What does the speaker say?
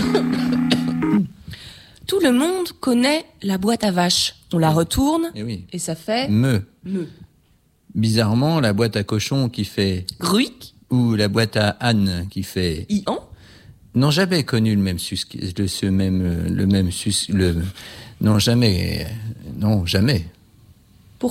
Tout le monde connaît la boîte à vaches. On la retourne et ça fait... Me. Bizarrement, la boîte à cochon qui fait... Gruic. Ou la boîte à âne qui fait... Ian. N'ont jamais connu le même Non, jamais. Non, jamais. Pourquoi ?